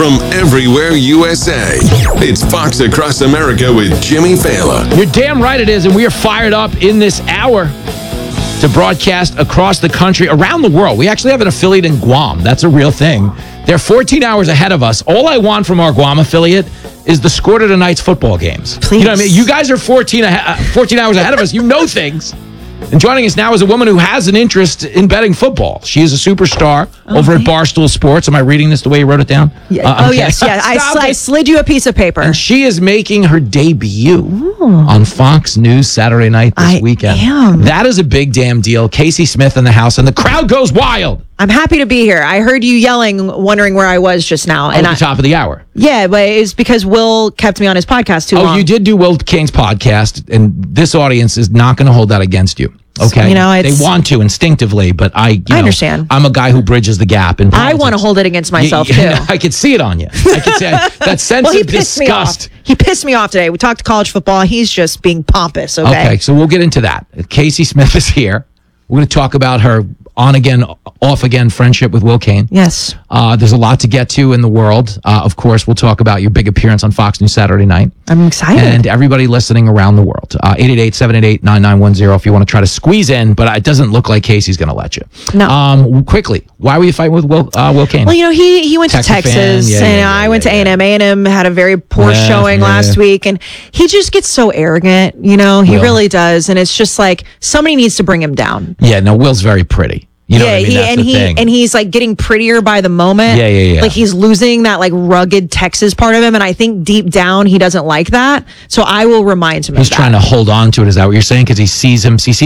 from everywhere USA. It's Fox Across America with Jimmy Fallon. You're damn right it is, and we are fired up in this hour to broadcast across the country, around the world. We actually have an affiliate in Guam. That's a real thing. They're 14 hours ahead of us. All I want from our Guam affiliate is the score to tonight's football games. Please. You know what I mean? You guys are 14 hours ahead of us. You know things. And joining us now is a woman who has an interest in betting football. She is a superstar over at Barstool Sports. Am I reading this the way you wrote it down? Yeah. Yes. Yeah. I slid you a piece of paper. And she is making her debut on Fox News Saturday night this weekend. Am. That is a big damn deal. Casey Smith in the house, and the crowd goes wild. I'm happy to be here. I heard you yelling, wondering where I was just now. At the top of the hour. Yeah, but it's because Will kept me on his podcast too long. Oh, you did do Will King's podcast, and this audience is not going to hold that against you. Okay, You know, they want to instinctively, but I understand. I'm a guy who bridges the gap. In politics. I want to hold it against myself too. I could see it on you. I could see that sense Well, he of pissed me off. disgust. He pissed me off today. We talked college football. He's just being pompous. Okay, so we'll get into that. Casey Smith is here. We're going to talk about her on again, off again friendship with Will Kane. Yes. There's a lot to get to in the world. Of course, we'll talk about your big appearance on Fox News Saturday night. I'm excited. And everybody listening around the world. 888-788-9910 if you want to try to squeeze in, but it doesn't look like Casey's going to let you. No. Quickly, why were you fighting with Will Kane? Well, you know, he went to Texas, and I went to A&M. A&M had a very poor showing last week, and he just gets so arrogant, you know, he really does. And it's just like somebody needs to bring him down. Yeah, no, Will's very pretty. You know what I mean? That's the thing. And he's like getting prettier by the moment. Yeah. Like he's losing that like rugged Texas part of him, and I think deep down he doesn't like that. So I will remind him. He's of that. trying to hold on to it. Is that what you're saying? Because he sees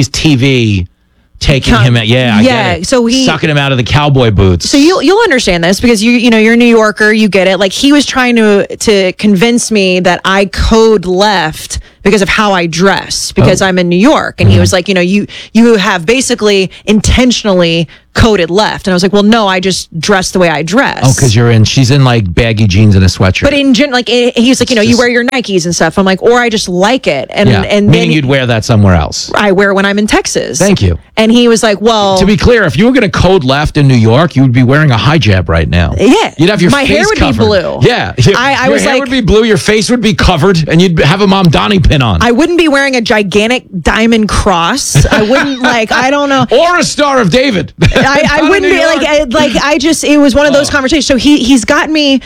TV taking him out. I get it. So sucking him out of the cowboy boots. So you'll understand this because you know you're a New Yorker. You get it. Like he was trying to convince me that I code left because of how I dress, because I'm in New York. And he was like, you know, you have basically intentionally coded left. And I was like, well, no, I just dress the way I dress. Oh, because she's in like baggy jeans and a sweatshirt. But he's like, you know, you wear your Nikes and stuff. I'm like, or I just like it. And meaning then you'd wear that somewhere else. I wear it when I'm in Texas. Thank you. And he was like, well, to be clear, if you were going to code left in New York, you would be wearing a hijab right now. Yeah. You'd have your my face hair would covered. be blue. Yeah. I your was hair like, would be blue, your face would be covered, and you'd have a Mom Donnie pin on. I wouldn't be wearing a gigantic diamond cross. I wouldn't I don't know. Or a Star of David. I wouldn't be it was one of those conversations. So he's got me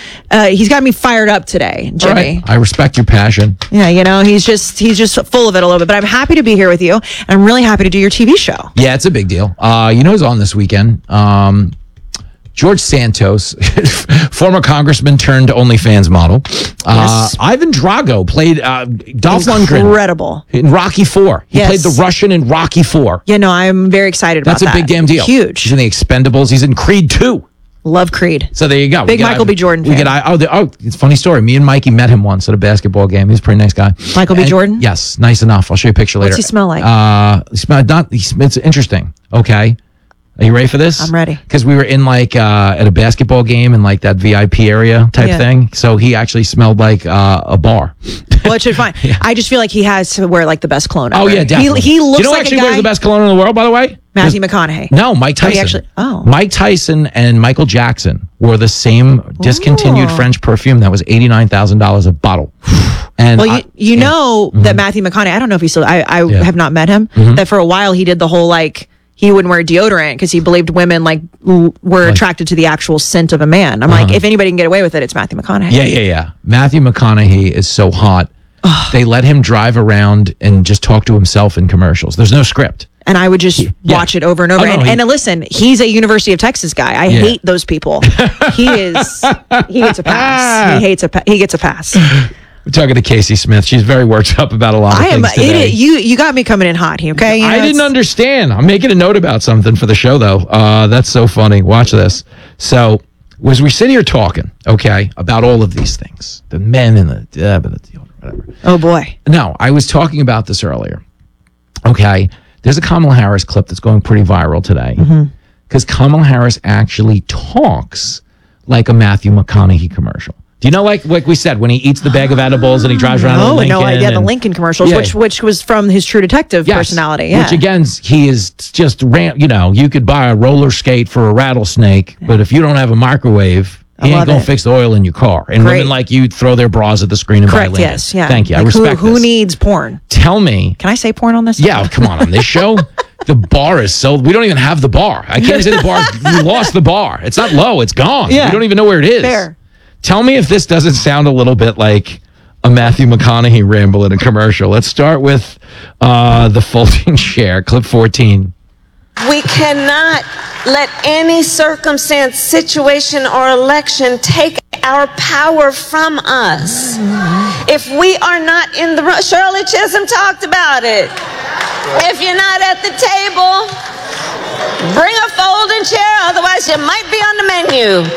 fired up today, Jimmy. Right. I respect your passion. Yeah, you know, he's just full of it a little bit, but I'm happy to be here with you. And I'm really happy to do your TV show. Yeah, it's a big deal. You know who's on this weekend? George Santos, former congressman turned OnlyFans model. Yes. Ivan Drago played Dolph Lundgren. Incredible. In Rocky IV. He Yes. played the Russian in Rocky IV. Yeah, no, I'm very excited about that. That's a big damn deal. Huge. He's in the Expendables. He's in Creed 2. Love Creed. So there you go. Big Michael B. Jordan fan. It's a funny story. Me and Mikey met him once at a basketball game. He's a pretty nice guy. Michael B. Jordan? Yes, nice enough. I'll show you a picture later. What's he smell like? It's interesting. Okay. Are you ready for this? I'm ready. Because we were in at a basketball game in like that VIP area type thing. So he actually smelled like a bar. Well, it should be fine. Yeah. I just feel like he has to wear like the best cologne ever. Oh yeah, definitely. He looks you know who like actually a guy. wears the best cologne in the world, by the way? Matthew McConaughey. No, Mike Tyson. Mike Tyson and Michael Jackson wore the same discontinued French perfume that was $89,000 a bottle. And you know that Matthew McConaughey, I don't know if he still, I have not met him, that for a while he did the whole he wouldn't wear deodorant because he believed women were attracted to the actual scent of a man. I'm like, if anybody can get away with it, it's Matthew McConaughey. Yeah. Matthew McConaughey is so hot. They let him drive around and just talk to himself in commercials. There's no script. And I would just watch it over and over. And listen, he's a University of Texas guy. I hate those people. He gets a pass. He gets a pass. We're talking to Casey Smith. She's very worked up about a lot of things today. You got me coming in hot, okay? I didn't understand. I'm making a note about something for the show, though. That's so funny. Watch this. So, as we sit here talking, okay, about all of these things, the men and the deodorant, whatever. Oh, boy. No, I was talking about this earlier. Okay, there's a Kamala Harris clip that's going pretty viral today. Because Kamala Harris actually talks like a Matthew McConaughey commercial. Do you know, like we said, when he eats the bag of edibles and he drives around in Lincoln? No idea. The Lincoln commercials, which was from his True Detective personality. Yeah. Which, again, he is just, you could buy a roller skate for a rattlesnake, but if you don't have a microwave, He ain't love gonna it. fix the oil in your car. And Great. women like you throw their bras at the screen and buy Correct. Lincoln. Yes. Yeah. Thank you. I Like, respect who this. needs porn? Tell me. Can I say porn on this? Yeah, come on this show. The bar is so we don't even have the bar. I can't say the bar. You lost the bar. It's not low. It's gone. Yeah. We don't even know where it is. Fair. Tell me if this doesn't sound a little bit like a Matthew McConaughey ramble in a commercial. Let's start with the folding chair, clip 14. We cannot let any circumstance, situation, or election take our power from us. If we are not in the room, Shirley Chisholm talked about it. If you're not at the table, bring a folding chair, otherwise you might be on the menu.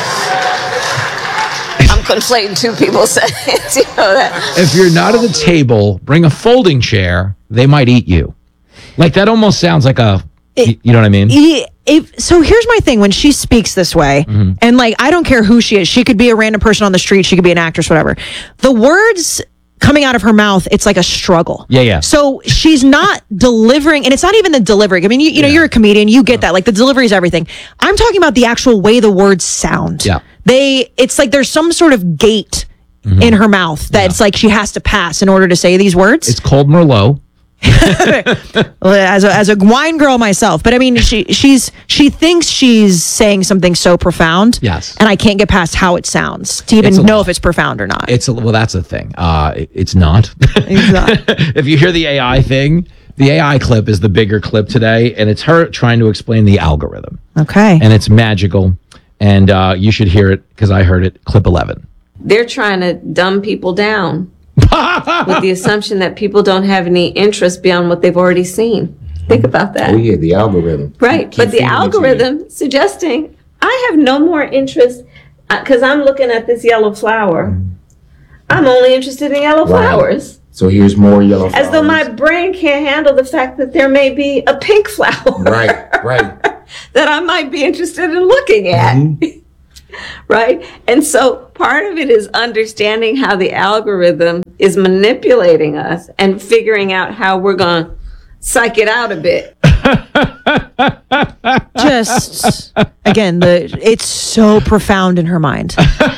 I'm conflating two people's sentences, you know that. If you're not at the table, bring a folding chair. They might eat you. Like that almost sounds like you know what I mean? So here's my thing when she speaks this way, and like, I don't care who she is. She could be a random person on the street. She could be an actress, whatever. The words coming out of her mouth, it's like a struggle. Yeah. So she's not delivering, and it's not even the delivery. I mean, you know, you're a comedian, you get that. Like the delivery is everything. I'm talking about the actual way the words sound. Yeah. It's like there's some sort of gate in her mouth that it's like she has to pass in order to say these words. It's called Merlot. As a wine girl myself, but I mean, she thinks she's saying something so profound. Yes. And I can't get past how it sounds to even It's a know lot. if it's profound or not. Well, that's the thing. It's not. It's not. If you hear the AI thing, the AI clip is the bigger clip today, and it's her trying to explain the algorithm. Okay. And it's magical, and you should hear it because I heard it. Clip 11. They're trying to dumb people down with the assumption that people don't have any interest beyond what they've already seen. Think about that. Oh yeah, the algorithm. Right. Keep But the feeding it to you. algorithm suggesting I have no more interest because I'm looking at this yellow flower. I'm only interested in yellow Right. flowers. So here's more yellow flowers. As though my brain can't handle the fact that there may be a pink flower Right. that I might be interested in looking at. Right? And so part of it is understanding how the algorithm is manipulating us and figuring out how we're going to psych it out a bit. Just again, it's so profound in her mind.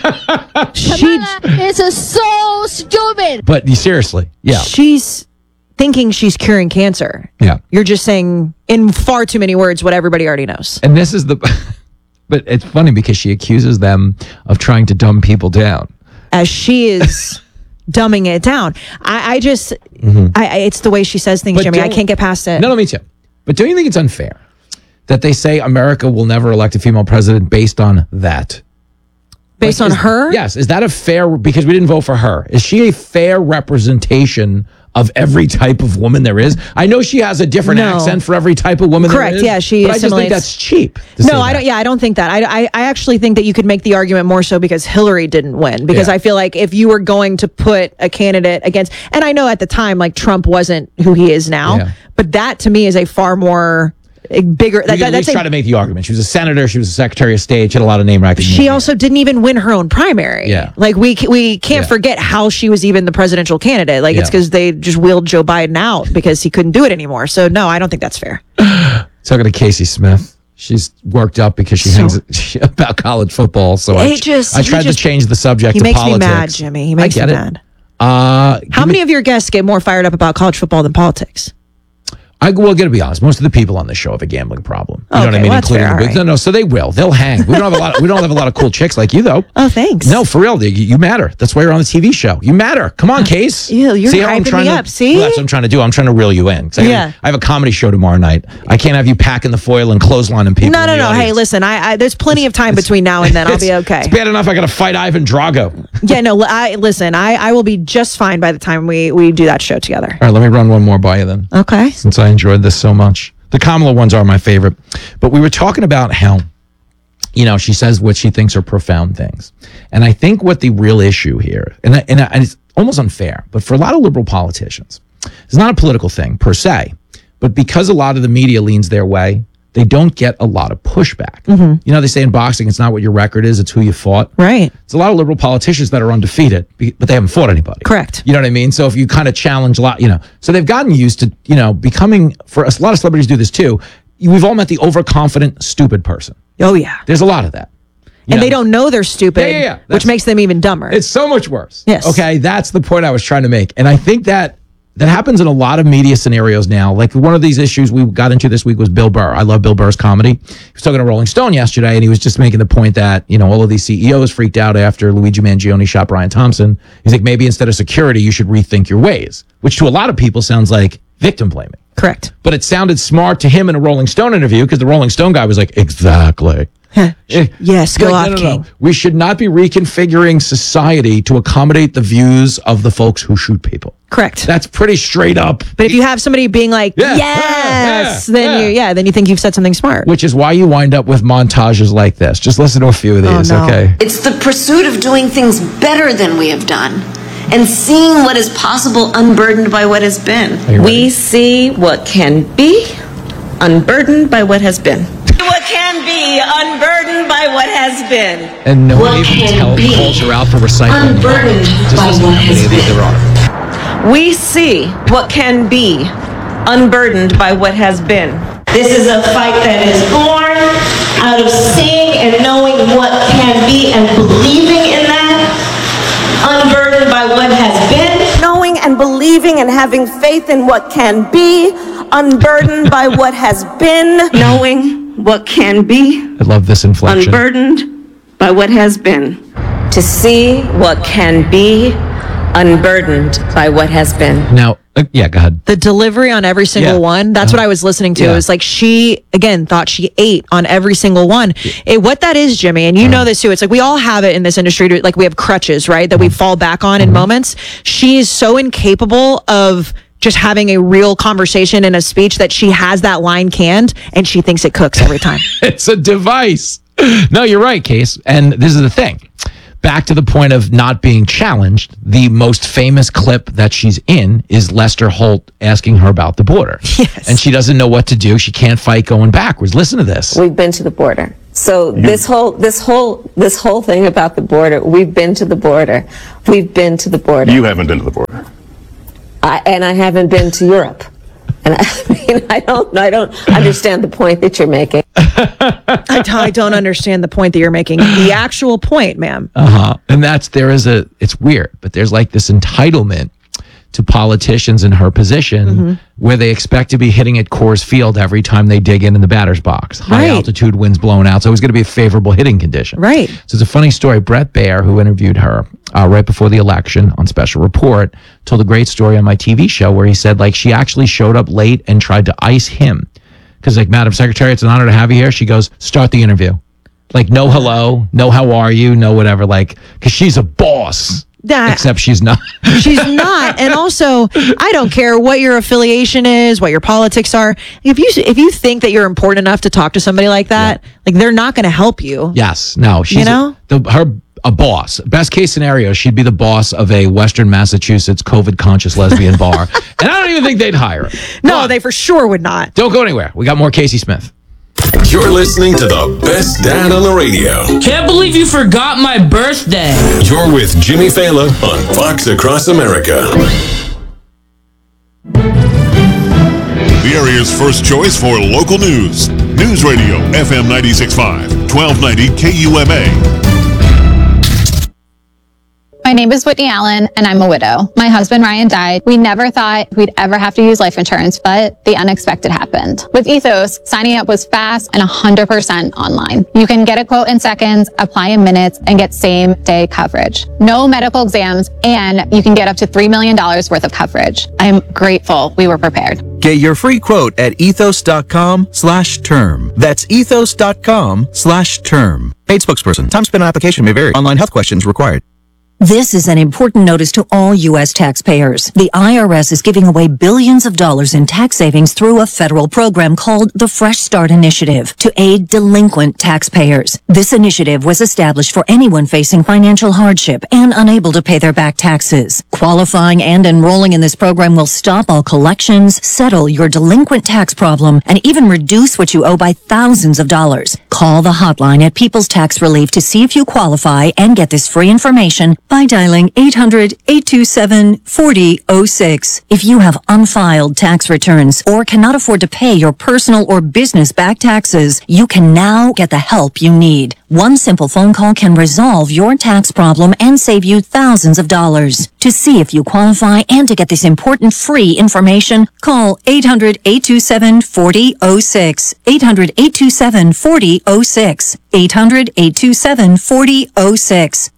It's so stupid. But seriously, yeah. She's thinking she's curing cancer. Yeah. You're just saying in far too many words what everybody already knows. And this is but it's funny because she accuses them of trying to dumb people down. As she is dumbing it down. I just, it's the way she says things, But Jimmy. I don't- can't get past it. No, me too. But don't you think it's unfair that they say America will never elect a female president based on that? Based on her? Yes. Is that a fair, because we didn't vote for her, is she a fair representation of every type of woman there is? I know she has a different No. accent for every type of woman Correct, there is. yeah, she but I just think assimilates- that's cheap. to say No, I that. don't. Yeah, I don't think that. I actually think that you could make the argument more so because Hillary didn't win. Because Yeah. I feel like if you were going to put a candidate against, and I know at the time like Trump wasn't who he is now, Yeah. but that to me is a far more bigger. We could at least try to make the argument. She was a senator. She was a secretary of state. She had a lot of name recognition. She also didn't even win her own primary. Yeah. Like we can't Yeah. forget how she was even the presidential candidate. Like it's Yeah. because they just wheeled Joe Biden out because he couldn't do it anymore. So no, I don't think that's fair. Talking to Casey Smith. She's worked up because she hangs about college football. So I tried to change the subject He to makes politics. me mad, Jimmy. He makes I me get mad. it. How many of your guests get more fired up about college football than politics? I will get to be honest. Most of the people on the show have a gambling problem. You know what Okay, I mean? well, that's Including fair, the big. all right. No, so they will. They'll hang. We don't have a lot. We don't have a lot of cool chicks like you though. Oh, thanks. No, for real. You matter. That's why you're on the TV show. You matter. Come on, Case. Ew, you're See how I'm hyping trying me to, up, see? Well, that's what I'm trying to do. I'm trying to reel you in. 'Cause Yeah. I have a comedy show tomorrow night. I can't have you packing the foil and clotheslining people. No. in the Hey, audience. listen. I there's plenty of time between now and then. I'll be okay. It's bad enough I got to fight Ivan Drago. Yeah, no. Listen. I will be just fine by the time we do that show together. All right, let me run one more by you then. Okay. Since I enjoyed this so much. The Kamala ones are my favorite. But we were talking about how, she says what she thinks are profound things. And I think what the real issue here, and it's almost unfair, but for a lot of liberal politicians, it's not a political thing per se, but because a lot of the media leans their way, they don't get a lot of pushback. They say in boxing, it's not what your record is, it's who you fought. Right. It's a lot of liberal politicians that are undefeated, but they haven't fought anybody. Correct. You know what I mean? So if you kind of challenge a lot, so they've gotten used to, becoming, for a lot of celebrities do this too. We've all met the overconfident, stupid person. Oh yeah. There's a lot of that. And they don't know they're stupid, Yeah. which makes them even dumber. It's so much worse. Yes. Okay, that's the point I was trying to make. And I think that happens in a lot of media scenarios now. Like one of these issues we got into this week was Bill Burr. I love Bill Burr's comedy. He was talking to Rolling Stone yesterday, and he was just making the point that, all of these CEOs freaked out after Luigi Mangione shot Brian Thompson. He's like, maybe instead of security, you should rethink your ways, which to a lot of people sounds like victim blaming. Correct. But it sounded smart to him in a Rolling Stone interview because the Rolling Stone guy was like, exactly. Yes, go Like, off, King. We should not be reconfiguring society to accommodate the views of the folks who shoot people. Correct. That's pretty straight up. But if you have somebody being like, Yeah, yes, yeah. then you think you've said something smart. Which is why you wind up with montages like this. Just listen to a few of these, no. okay? It's the pursuit of doing things better than we have done and seeing what is possible unburdened by what has been. We see what can be, unburdened by what has been. What can be, unburdened by what has been. And no one What even can be calls her out for recycling. unburdened Just by listen to what how many has of these been. there are. We see what can be, unburdened by what has been. This is a fight that is born out of seeing and knowing what can be and believing in that, unburdened by what has been. Knowing and believing and having faith in what can be, unburdened by what has been. Knowing what can be, I love this inflection. unburdened by what has been. To see what can be, unburdened by what has been. Now, yeah, go ahead. The delivery on every single Yeah. one, that's what I was listening to. Yeah. It was like she, again, thought she ate on every single one. What that is, Jimmy, and you know this too, it's like we all have it in this industry. Like we have crutches, right, that we fall back on in moments. She is so incapable of just having a real conversation in a speech that she has that line canned and she thinks it cooks every time. It's a device. No, you're right, Case. And this is the thing. Back to the point of not being challenged, the most famous clip that she's in is Lester Holt asking her about the border. Yes. And she doesn't know what to do. She can't fight going backwards. Listen to this. We've been to the border. So this whole thing about the border, we've been to the border. We've been to the border. You haven't been to the border. I haven't been to Europe. And I don't understand the point that you're making. I don't understand the point that you're making. The actual point, ma'am. And it's weird, but there's like this entitlement to politicians in her position where they expect to be hitting at Coors Field every time they dig in the batter's box. High Right. altitude winds blowing out. So it's going to be a favorable hitting condition. Right. So it's a funny story. Brett Baer, who interviewed her right before the election on Special Report, told a great story on my TV show where he said, like, she actually showed up late and tried to ice him. Because, like, Madam Secretary, it's an honor to have you here. She goes, start the interview. Like, no hello, no how are you, no whatever. Like, because she's a boss. That- Except she's not. She's not. And also, I don't care what your affiliation is, what your politics are. If you think that you're important enough to talk to somebody like that, like they're not going to help you. Yes. No. She's a boss. Best case scenario, she'd be the boss of a Western Massachusetts COVID conscious lesbian bar. And I don't even think they'd hire her. No, they for sure would not. Don't go anywhere. We got more Casey Smith. You're listening to the best dad on the radio. Can't believe you forgot my birthday. You're with Jimmy Fallon on Fox Across America. The area's first choice for local news. News Radio, FM 96.5, 1290 KUMA. My name is Whitney Allen, and I'm a widow. My husband, Ryan, died. We never thought we'd ever have to use life insurance, but the unexpected happened. With Ethos, signing up was fast and 100% online. You can get a quote in seconds, apply in minutes, and get same-day coverage. No medical exams, and you can get up to $3 million worth of coverage. I'm grateful we were prepared. Get your free quote at ethos.com/term. That's ethos.com/term. Paid spokesperson. Time spent on application may vary. Online health questions required. This is an important notice to all U.S. taxpayers. The IRS is giving away billions of dollars in tax savings through a federal program called the Fresh Start Initiative to aid delinquent taxpayers. This initiative was established for anyone facing financial hardship and unable to pay their back taxes. Qualifying and enrolling in this program will stop all collections, settle your delinquent tax problem, and even reduce what you owe by thousands of dollars. Call the hotline at People's Tax Relief to see if you qualify and get this free information by dialing 800-827-4006. If you have unfiled tax returns or cannot afford to pay your personal or business back taxes, you can now get the help you need. One simple phone call can resolve your tax problem and save you thousands of dollars. To see if you qualify and to get this important free information, call 800-827-4006. 800-827-4006. 800-827-4006.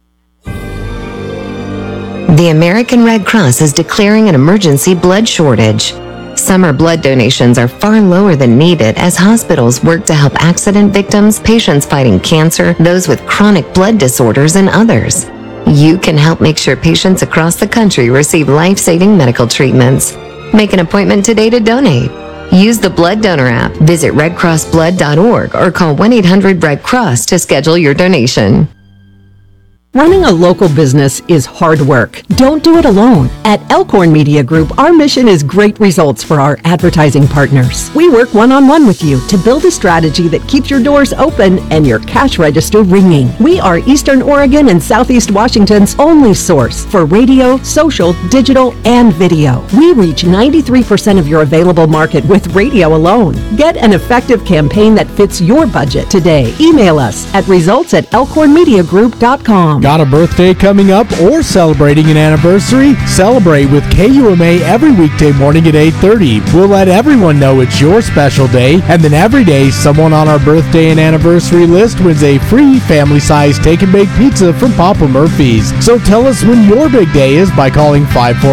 The American Red Cross is declaring an emergency blood shortage. Summer blood donations are far lower than needed as hospitals work to help accident victims, patients fighting cancer, those with chronic blood disorders, and others. You can help make sure patients across the country receive life-saving medical treatments. Make an appointment today to donate. Use the Blood Donor app, visit redcrossblood.org, or call 1-800-RED-CROSS to schedule your donation. Running a local business is hard work. Don't do it alone. At Elkhorn Media Group, our mission is great results for our advertising partners. We work one-on-one with you to build a strategy that keeps your doors open and your cash register ringing. We are Eastern Oregon and Southeast Washington's only source for radio, social, digital, and video. We reach 93% of your available market with radio alone. Get an effective campaign that fits your budget today. Email us at results@elkhornmediagroup.com. Got a birthday coming up or celebrating an anniversary? Celebrate with KUMA every weekday morning at 8:30. We'll let everyone know it's your special day, and then every day someone on our birthday and anniversary list wins a free family-sized take-and-bake pizza from Papa Murphy's. So tell us when your big day is by calling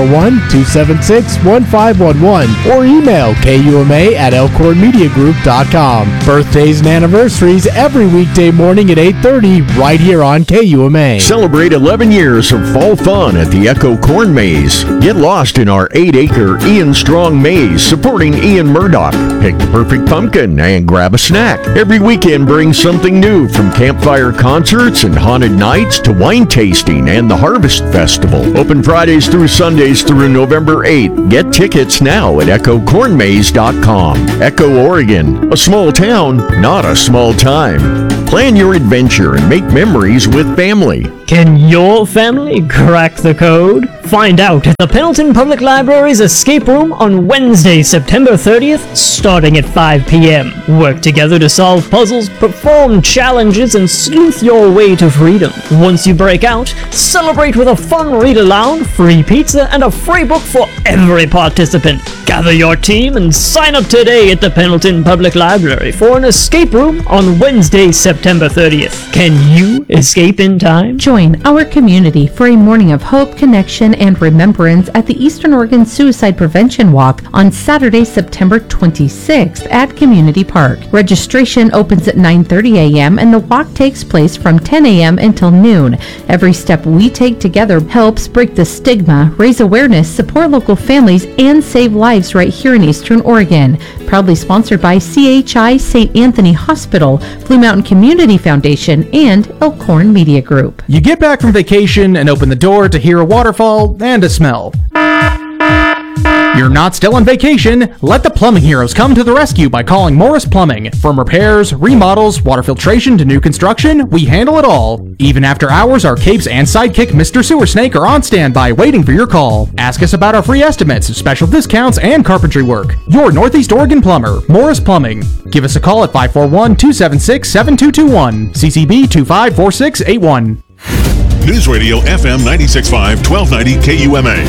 541-276-1511 or email KUMA@elkhornmediagroup.com. Birthdays and anniversaries every weekday morning at 8:30 right here on KUMA. Celebrate 11 years of fall fun at the Echo Corn Maze. Get lost in our 8-acre Ian Strong Maze supporting Ian Murdoch. Pick the perfect pumpkin and grab a snack. Every weekend brings something new from campfire concerts and haunted nights to wine tasting and the Harvest Festival. Open Fridays through Sundays through November 8th. Get tickets now at echocornmaze.com. Echo, Oregon. A small town, not a small time. Plan your adventure and make memories with family. Can your family crack the code? Find out at the Pendleton Public Library's Escape Room on Wednesday, September 30th, starting at 5 p.m. Work together to solve puzzles, perform challenges, and sleuth your way to freedom. Once you break out, celebrate with a fun read-aloud, free pizza, and a free book for every participant. Gather your team and sign up today at the Pendleton Public Library for an escape room on Wednesday, September 30th. Can you escape in time? Join our community for a morning of hope, connection, and remembrance at the Eastern Oregon Suicide Prevention Walk on Saturday, September 26th at Community Park. Registration opens at 9:30 a.m. and the walk takes place from 10 a.m. until noon. Every step we take together helps break the stigma, raise awareness, support local families, and save lives right here in Eastern Oregon. Proudly sponsored by CHI St. Anthony Hospital, Blue Mountain Community Foundation, and Elkhorn Media Group. You get back from vacation and open the door to hear a waterfall and a smell. You're not still on vacation. Let the plumbing heroes come to the rescue by calling Morris Plumbing. From repairs, remodels, water filtration to new construction, we handle it all. Even after hours, our capes and sidekick Mr. Sewer Snake are on standby waiting for your call. Ask us about our free estimates, special discounts, and carpentry work. Your Northeast Oregon plumber, Morris Plumbing. Give us a call at 541-276-7221. CCB 254681. News Radio FM 96.5, 1290 KUMA.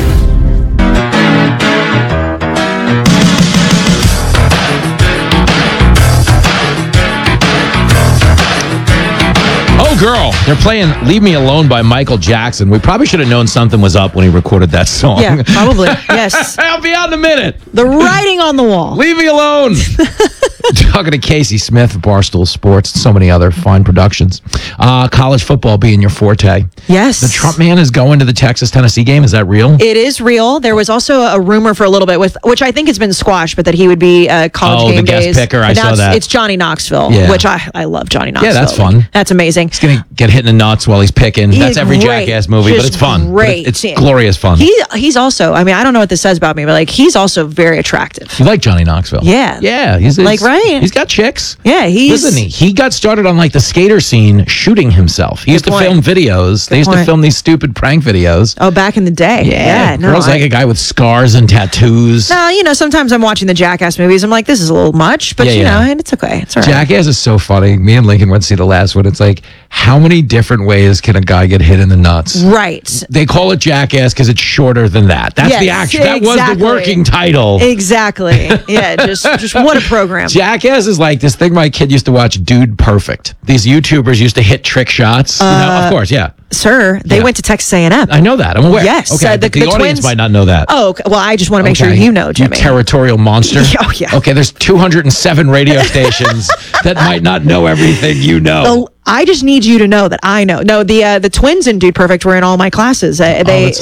Oh, girl, they're playing Leave Me Alone by Michael Jackson. We probably should have known something was up when he recorded that song. Yeah, probably. Yes. I'll be out in a minute. The writing on the wall. Leave me alone. Talking to Casey Smith of Barstool Sports and so many other fine productions. College football being your forte. Yes. The Trump man is going to the Texas-Tennessee game. Is that real? It is real. There was also a rumor for a little bit, which I think has been squashed, but that he would be college game the guest days. picker. I saw that. It's Johnny Knoxville, which I love Johnny Knoxville. Yeah, that's fun. That's amazing. He's going to get hit in the nuts while he's picking. That's every great. Jackass movie, Just but it's fun. Great. It's glorious fun. He's also, I mean, I don't know what this says about me, but like he's also very attractive. You like Johnny Knoxville? Yeah. Yeah. He's like right. He's got chicks. Yeah, Listen, he got started on like the skater scene shooting himself. He used to film videos. They used to film these stupid prank videos. Oh, back in the day. Yeah. Girls like a guy with scars and tattoos. No, sometimes I'm watching the Jackass movies. I'm like, this is a little much, but you know, and it's okay. It's all right. Jackass is so funny. Me and Lincoln went to see the last one. It's like, how many different ways can a guy get hit in the nuts? Right. They call it Jackass because it's shorter than that. That's the action. That was the working title. Exactly. Yeah, just what a program. Jackass is like this thing my kid used to watch, Dude Perfect. These YouTubers used to hit trick shots. Of course, yeah. Sir, they went to Texas A&M. I know that. I'm aware. Yes. Okay, the audience twins might not know that. Oh, okay. Well, I just want to make sure you know, Jimmy. You territorial monster. Oh, yeah. Okay, there's 207 radio stations that might not know everything you know. Oh, I just need you to know that I know. No, the twins in Dude Perfect were in all my classes. They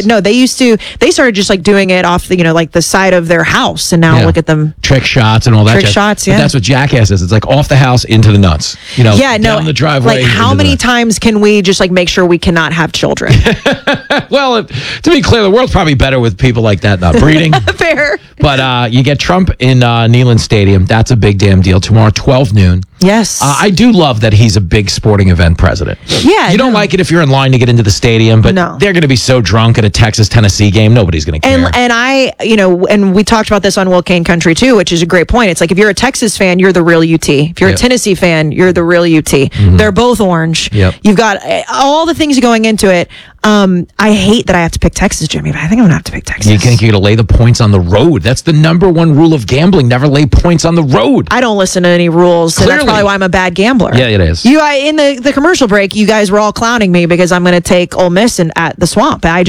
started just like doing it off the, like the side of their house, and now look at them. Trick shots and all that. Trick shots, But that's what Jackass is. It's like off the house into the nuts. Down the driveway. Like how many times can we just like make sure we cannot have children? Well, to be clear, the world's probably better with people like that not breeding. Fair. But you get Trump in Neyland Stadium. That's a big damn deal. Tomorrow, 12 noon. Yes. I do love that he's a big sporting event president. Yeah. You don't like it if you're in line to get into the stadium, but they're going to be so drunk at a Texas-Tennessee game, nobody's going to care. And I, and we talked about this on Will Kane Country too, which is a great point. It's like if you're a Texas fan, you're the real UT. If you're a Tennessee fan, you're the real UT. Mm-hmm. They're both orange. Yep. You've got all the things going into it. I hate that I have to pick Texas, Jimmy, but I think I'm going to have to pick Texas. You think you're going to lay the points on the road? That's the number one rule of gambling. Never lay points on the road. I don't listen to any rules, so that's probably why I'm a bad gambler. Yeah, it is. In the commercial break, you guys were all clowning me because I'm going to take Ole Miss at the Swamp. I'm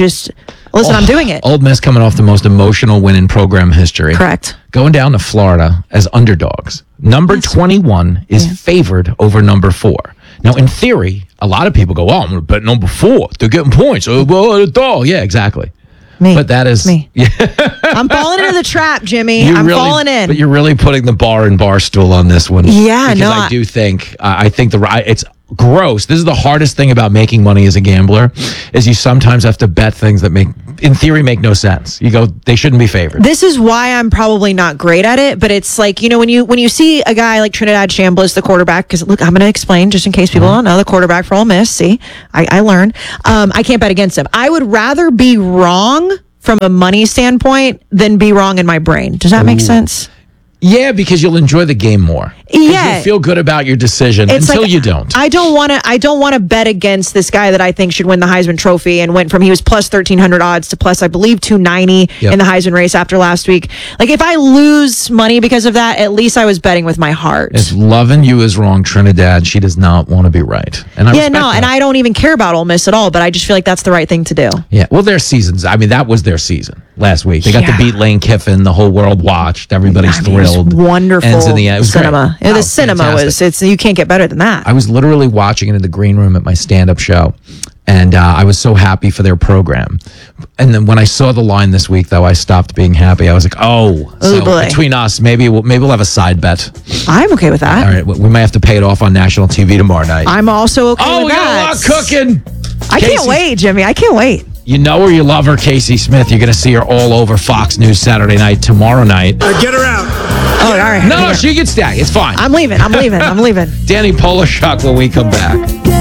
doing it. Ole Miss coming off the most emotional win in program history. Correct. Going down to Florida as underdogs. Number 21 is favored over number 4. Now, in theory, a lot of people go, I'm going to bet number 4. They're getting points. Yeah, exactly. But that is me. Yeah. I'm falling into the trap, Jimmy. I'm falling in. But you're really putting the bar and Barstool on this one. Yeah, because I do think it's gross. This is the hardest thing about making money as a gambler is you sometimes have to bet things that in theory make no sense. You go, they shouldn't be favored. This is why I'm probably not great at it, but it's like, when you see a guy like Trinidad Chambliss, the quarterback, because look, I'm going to explain just in case people don't know, the quarterback for Ole Miss. See, I learned. I can't bet against him. I would rather be wrong from a money standpoint than be wrong in my brain. Does that make sense? Yeah, because you'll enjoy the game more. Yeah, you'll feel good about your decision until you don't. I don't want to bet against this guy that I think should win the Heisman Trophy and went from he was plus 1,300 odds to plus I believe 290 in the Heisman race after last week. Like if I lose money because of that, at least I was betting with my heart. If loving you is wrong, Trinidad, she does not want to be right. And and I don't even care about Ole Miss at all. But I just feel like that's the right thing to do. Yeah, well, their seasons. I mean, that was their season last week. They got to beat Lane Kiffin. The whole world watched. Everybody's thrilled. It was wonderful. Ends in the end. It was cinema. Great. The cinema was you can't get better than that. I was literally watching it in the green room at my stand-up show, and I was so happy for their program. And then when I saw the line this week, though, I stopped being happy. I was like, boy. Between us, maybe we'll have a side bet. I'm okay with that. All right, we might have to pay it off on national TV tomorrow night. I'm also okay with that. We got a lot cooking. I can't wait, Jimmy. I can't wait. You know her, you love her, Casey Smith. You're going to see her all over Fox News Saturday night, tomorrow night. Get her out. Oh, all right. No, she can stay. It's fine. I'm leaving. I'm leaving. Danny Polishuk when we come back.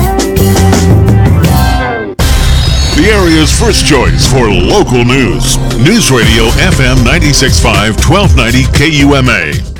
The area's first choice for local news. News Radio FM 96.5, 1290 KUMA.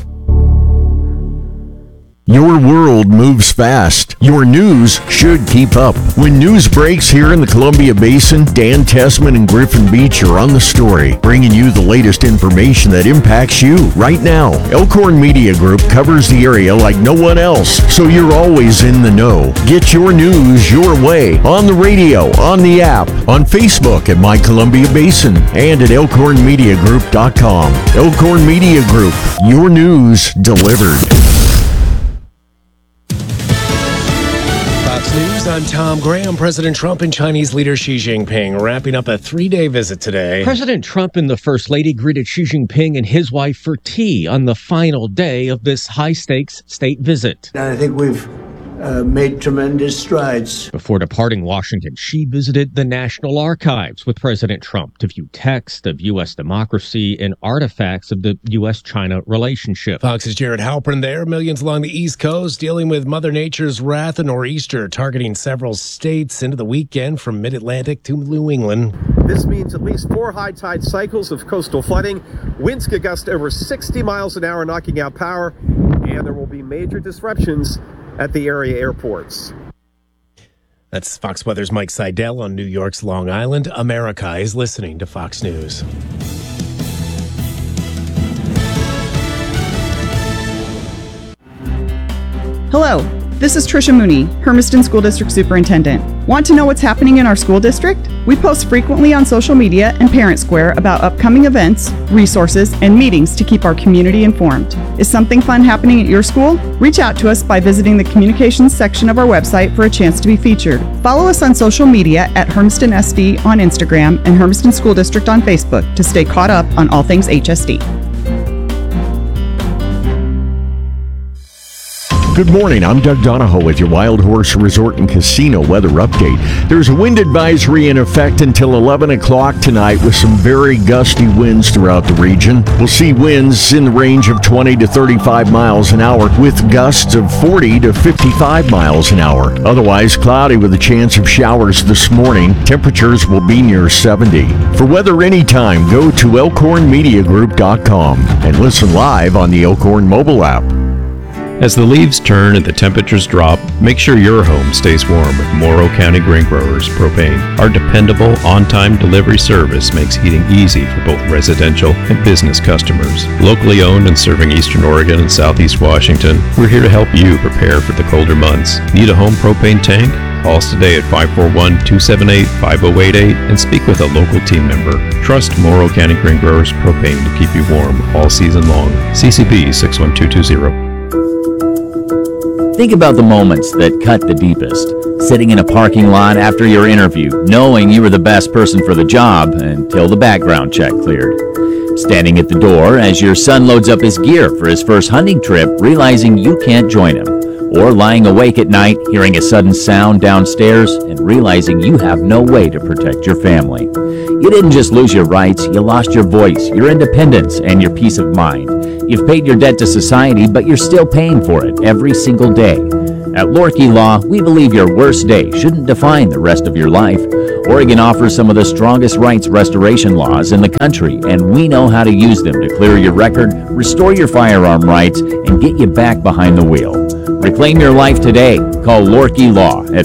Your world moves fast. Your news should keep up. When news breaks here in the Columbia Basin, Dan Tessman and Griffin Beach are on the story, bringing you the latest information that impacts you right now. Elkhorn Media Group covers the area like no one else, so you're always in the know. Get your news your way on the radio, on the app, on Facebook at My Columbia Basin, and at elkhornmediagroup.com. Elkhorn Media Group, your news delivered. News, I'm Tom Graham. President Trump and Chinese leader Xi Jinping wrapping up a 3-day visit today. President Trump and the First Lady greeted Xi Jinping and his wife for tea on the final day of this high-stakes state visit. I think we've made tremendous strides. Before departing Washington, she visited the National Archives with President Trump to view texts of U.S. democracy and artifacts of the U.S.-China relationship. Fox's Jared Halpern there. Millions along the East Coast dealing with Mother Nature's wrath and nor'easter, targeting several states into the weekend from mid-Atlantic to New England. This means at least 4 high tide cycles of coastal flooding. Winds could gust over 60 miles an hour, knocking out power, and there will be major disruptions at the area airports. That's Fox Weather's Mike Seidel on New York's Long Island. America is listening to Fox News. Hello, this is Trisha Mooney, Hermiston School District Superintendent. Want to know what's happening in our school district? We post frequently on social media and Parent Square about upcoming events, resources, and meetings to keep our community informed. Is something fun happening at your school? Reach out to us by visiting the communications section of our website for a chance to be featured. Follow us on social media at Hermiston SD on Instagram and Hermiston School District on Facebook to stay caught up on all things HSD. Good morning, I'm Doug Donahoe with your Wild Horse Resort and Casino weather update. There's a wind advisory in effect until 11 o'clock tonight with some very gusty winds throughout the region. We'll see winds in the range of 20 to 35 miles an hour with gusts of 40 to 55 miles an hour. Otherwise cloudy with a chance of showers this morning. Temperatures will be near 70. For weather anytime, go to elkhornmediagroup.com and listen live on the Elkhorn mobile app. As the leaves turn and the temperatures drop, make sure your home stays warm with Morrow County Grain Growers Propane. Our dependable, on-time delivery service makes heating easy for both residential and business customers. Locally owned and serving Eastern Oregon and Southeast Washington, we're here to help you prepare for the colder months. Need a home propane tank? Call us today at 541-278-5088 and speak with a local team member. Trust Morrow County Grain Growers Propane to keep you warm all season long. CCB 61220. Think about the moments that cut the deepest. Sitting in a parking lot after your interview, knowing you were the best person for the job until the background check cleared. Standing at the door as your son loads up his gear for his first hunting trip, realizing you can't join him. Or lying awake at night, hearing a sudden sound downstairs and realizing you have no way to protect your family. You didn't just lose your rights, you lost your voice, your independence, and your peace of mind. You've paid your debt to society, but you're still paying for it every single day. At Lorkey Law, we believe your worst day shouldn't define the rest of your life. Oregon offers some of the strongest rights restoration laws in the country, and we know how to use them to clear your record, restore your firearm rights, and get you back behind the wheel. Reclaim your life today. Call Lorkey Law at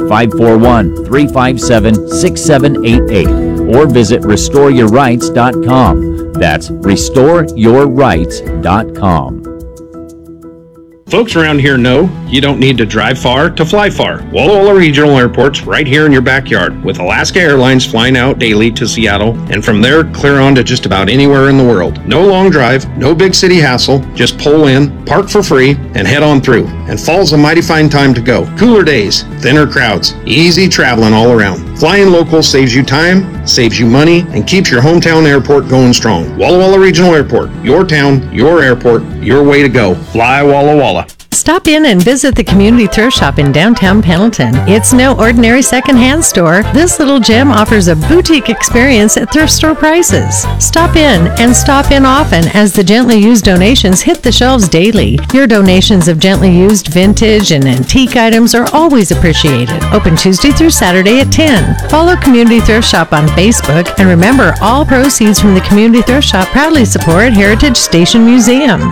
541-357-6788 or visit restoreyourrights.com. That's restoreyourrights.com. Folks around here know you don't need to drive far to fly far. Walla Walla Regional Airport's right here in your backyard, with Alaska Airlines flying out daily to Seattle, and from there clear on to just about anywhere in the world. No long drive, no big city hassle, just pull in, park for free, and head on through. And fall's a mighty fine time to go. Cooler days, thinner crowds, easy traveling all around. Flying local saves you time, saves you money, and keeps your hometown airport going strong. Walla Walla Regional Airport, your town, your airport, your way to go. Fly Walla Walla. Stop in and visit the Community Thrift Shop in downtown Pendleton. It's no ordinary secondhand store. This little gem offers a boutique experience at thrift store prices. Stop in and stop in often as the gently used donations hit the shelves daily. Your donations of gently used vintage and antique items are always appreciated. Open Tuesday through Saturday at 10. Follow Community Thrift Shop on Facebook, and remember, all proceeds from the Community Thrift Shop proudly support Heritage Station Museum.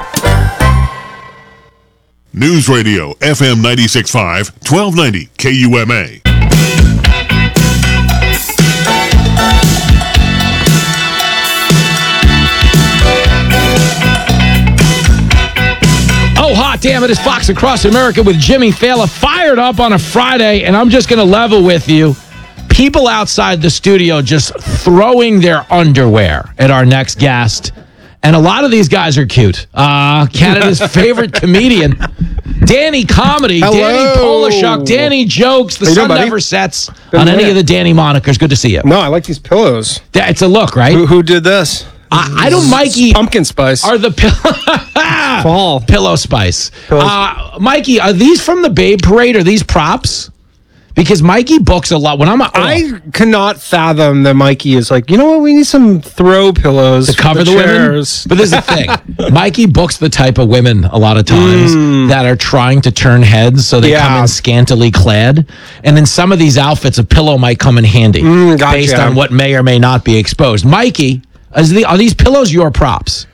News Radio, FM 96.5, 1290 KUMA. Oh, hot damn it, it's Fox Across America with Jimmy Fallon, fired up on a Friday, and I'm just going to level with you. People outside the studio just throwing their underwear at our next guest. And a lot of these guys are cute. Canada's favorite comedian, Danny Comedy, Hello. Danny Polishuk, Danny Jokes. The sun never sets on any of the Danny monikers. Good to see you. No, I like these pillows. It's a look, right? Who did this? I don't, Mikey. Pumpkin spice. Are the fall pillow spice? Mikey, are these from the Babe Parade? Are these props? Because Mikey books a lot. When I cannot fathom that Mikey is like, you know what? We need some throw pillows to cover the chairs. women. But there's a thing. Mikey books the type of women a lot of times that are trying to turn heads, so they come in scantily clad. And in some of these outfits, a pillow might come in handy based on what may or may not be exposed. Mikey, are these pillows your props?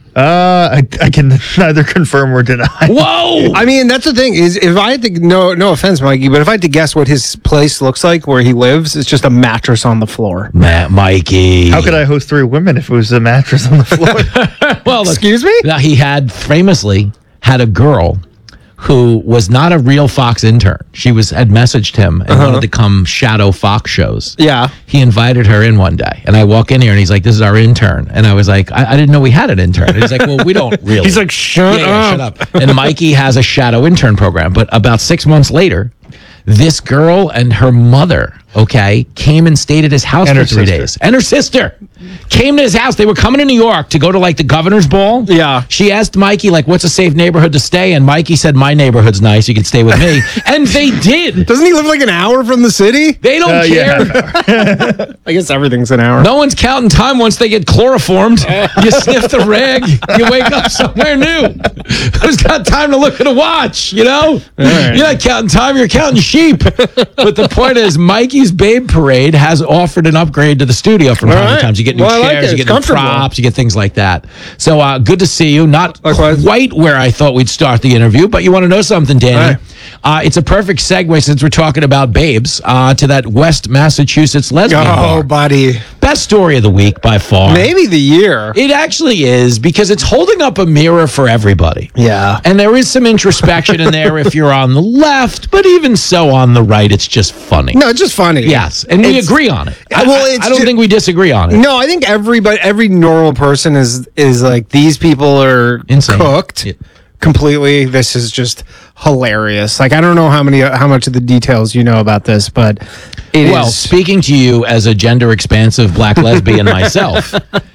I can neither confirm or deny. Whoa! I mean, that's the thing is, if I had to, no offense, Mikey, but if I had to guess what his place looks like where he lives, it's just a mattress on the floor. Mikey. How could I host 3 women if it was a mattress on the floor? Well, excuse me? He famously had a girl who was not a real Fox intern. She had messaged him and wanted to come shadow Fox shows. Yeah. He invited her in one day, and I walk in here and he's like, "This is our intern." And I was like, I didn't know we had an intern. And he's like, "Well, we don't really." He's like, shut up. And Mikey has a shadow intern program. But about 6 months later, this girl and her mother, came and stayed at his house for 3 days. And her sister came to his house. They were coming to New York to go to the governor's ball. Yeah. She asked Mikey, what's a safe neighborhood to stay? And Mikey said, my neighborhood's nice. You can stay with me. And they did. Doesn't he live like an hour from the city? They don't care. Yeah. I guess everything's an hour. No one's counting time once they get chloroformed. You sniff the rag. You wake up somewhere new. Who's got time to look at a watch, You're not counting time. You're counting sheep. But the point is, Mikey's Babe Parade has offered an upgrade to the studio from time to time. You get new chairs, you get new props, you get things like that. So good to see you. Not quite where I thought we'd start the interview, but you want to know something, Danny? It's a perfect segue, since we're talking about babes, to that West Massachusetts lesbian bar. Buddy. Best story of the week by far. Maybe the year. It actually is, because it's holding up a mirror for everybody. Yeah. And there is some introspection in there if you're on the left, but even so on the right, it's just funny. No, it's just funny. Yes, and we agree on it. I don't think we disagree on it. No, I think every normal person is like, these people are cooked completely. This is just hilarious. Like, I don't know how much of the details you know about this, but speaking to you as a gender expansive black lesbian myself,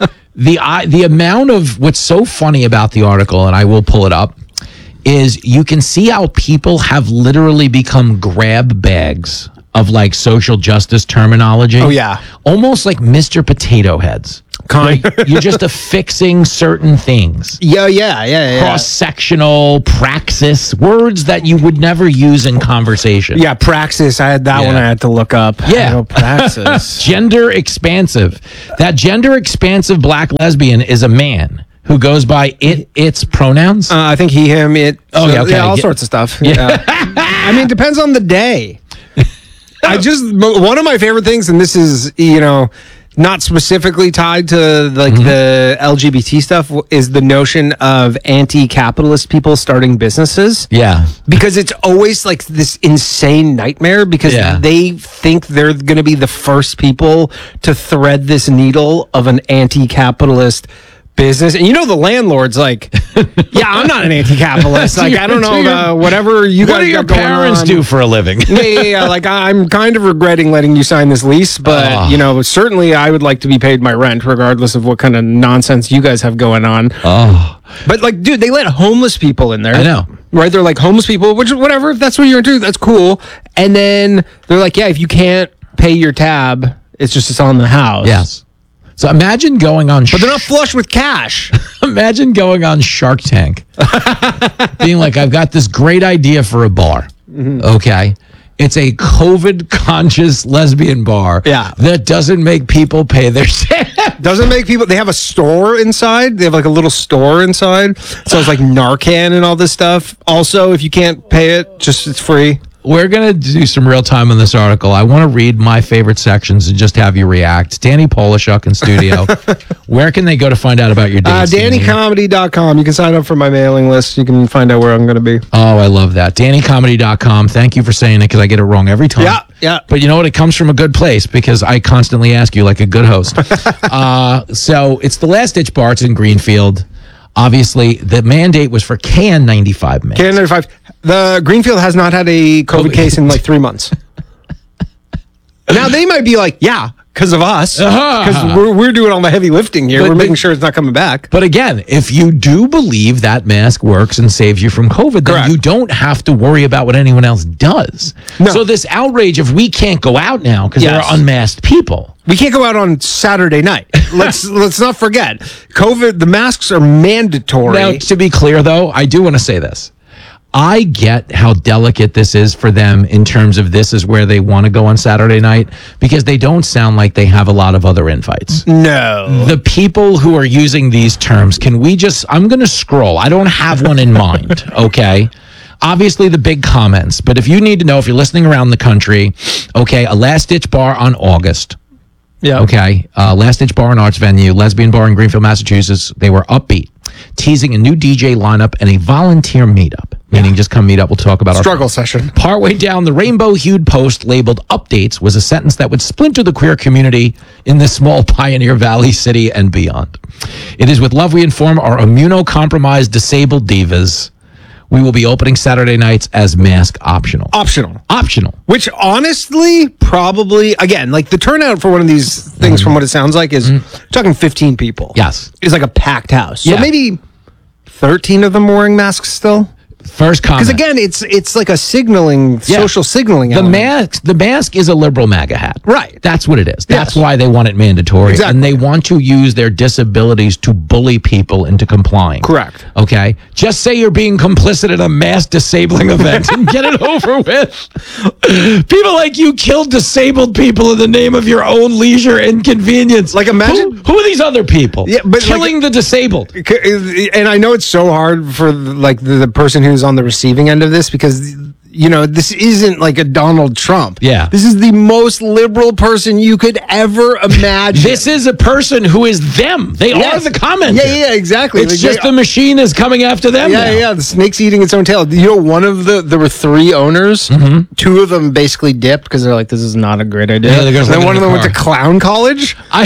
the amount of what's so funny about the article, and I will pull it up, is you can see how people have literally become grab bags of social justice terminology. Oh, yeah. Almost like Mr. Potato Heads. You're just affixing certain things. Yeah. Cross-sectional, praxis, words that you would never use in conversation. Yeah, praxis. I had that one I had to look up. Yeah. Praxis. Gender expansive. That gender expansive black lesbian is a man who goes by its pronouns. I think he, him, it. Oh, yeah, okay. Yeah, all sorts of stuff. Yeah. I mean, it depends on the day. One of my favorite things, and this is, not specifically tied to the LGBT stuff, is the notion of anti-capitalist people starting businesses. Yeah. Because it's always this insane nightmare, because they think they're going to be the first people to thread this needle of an anti-capitalist business. And the landlord's like, yeah, I'm not an anti-capitalist. I don't know about whatever you guys got going on. What do your parents do for a living? Yeah. I'm kind of regretting letting you sign this lease, but certainly I would like to be paid my rent, regardless of what kind of nonsense you guys have going on. But dude, they let homeless people in there. I know. Right? They're like, homeless people, which whatever, if that's what you're into, that's cool. And then they're like, yeah, if you can't pay your tab, it's on the house. Yes. So imagine going on... But they're not flush with cash. Imagine going on Shark Tank. Being like, I've got this great idea for a bar. Mm-hmm. Okay. It's a COVID-conscious lesbian bar. Yeah. That doesn't make people pay their tab. Doesn't make people... They have a store inside. They have a little store inside. So it's like Narcan and all this stuff. Also, if you can't pay it, it's free. We're going to do some real time on this article. I want to read my favorite sections and just have you react. Danny Polishuk in studio. Where can they go to find out about your dates? DannyComedy.com. You can sign up for my mailing list. You can find out where I'm going to be. Oh, I love that. DannyComedy.com. Thank you for saying it, because I get it wrong every time. Yeah. But you know what? It comes from a good place, because I constantly ask you like a good host. So it's the Last Ditch Bar. It's in Greenfield. Obviously, the mandate was for KN95 males. KN95. The Greenfield has not had a COVID case in 3 months. Now, they might be like, yeah, because of us. Because we're doing all the heavy lifting here. We're making sure it's not coming back. But again, if you do believe that mask works and saves you from COVID, then you don't have to worry about what anyone else does. No. So this outrage of we can't go out now because there are unmasked people. We can't go out on Saturday night. Let's not forget. COVID, the masks are mandatory. Now, to be clear, though, I do want to say this. I get how delicate this is for them in terms of this is where they want to go on Saturday night because they don't sound like they have a lot of other invites. No. The people who are using these terms, I'm going to scroll. I don't have one in mind, okay? Obviously, the big comments, but if you need to know, if you're listening around the country, okay, a last-ditch bar on August. Yeah. Okay. Last Ditch Bar and Arts venue, lesbian bar in Greenfield, Massachusetts. They were upbeat, teasing a new DJ lineup and a volunteer meetup. Meaning just come meet up. We'll talk about struggle session. Partway down, the rainbow-hued post labeled updates was a sentence that would splinter the queer community in this small Pioneer Valley city and beyond. It is with love we inform our immunocompromised disabled divas. We will be opening Saturday nights as mask optional. Optional. Which honestly, probably, again, like the turnout for one of these things from what it sounds like is talking 15 people. Yes. It's like a packed house. So maybe 13 of them wearing masks still? First comment. Because again, it's like a social signaling element. The mask is a liberal MAGA hat. Right. That's what it is. That's why they want it mandatory. Exactly. And they want to use their disabilities to bully people into complying. Correct. Okay? Just say you're being complicit in a mass disabling event and get it over with. People like you kill disabled people in the name of your own leisure and convenience. Like imagine... Who are these other people? Yeah, but killing the disabled. And I know it's so hard for like the person who's on the receiving end of this because this isn't like a Donald Trump. Yeah. This is the most liberal person you could ever imagine. This is a person who is them. They are the commenters. Yeah, exactly. It's just the machine is coming after them now. Yeah, the snake's eating its own tail. One of there were 3 owners. Mm-hmm. 2 of them basically dipped because they're like, this is not a great idea. Yeah, and then one of them went to clown college. One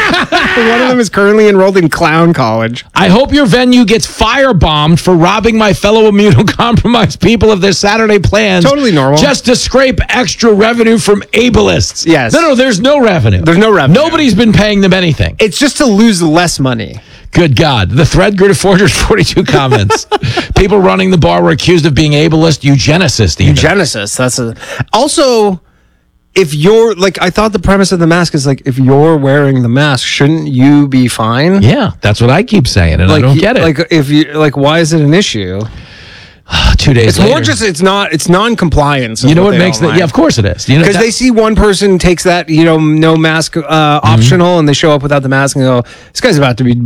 of them is currently enrolled in clown college. I hope your venue gets firebombed for robbing my fellow immunocompromised people of their Saturday plans. Totally normal. Just to scrape extra revenue from ableists. Yes. No, there's no revenue. There's no revenue. Nobody's been paying them anything. It's just to lose less money. Good God. The thread grew to 442 comments. People running the bar were accused of being ableist eugenicists. Eugenicists. Also, if you're I thought the premise of the mask is if you're wearing the mask, shouldn't you be fine? Yeah, that's what I keep saying, and I don't get it. If you why is it an issue? 2 days later. More just it's non-compliance. You know what makes that? Yeah, of course it is. Because they see one person takes that no mask optional, and they show up without the mask and go, this guy's about to be